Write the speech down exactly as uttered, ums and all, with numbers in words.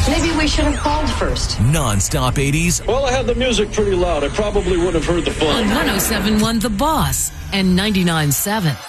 Maybe we should have called first. Non-stop eighties. Well, I had the music pretty loud. I probably would have heard the phone. On one oh seven point one The Boss and ninety-nine point seven.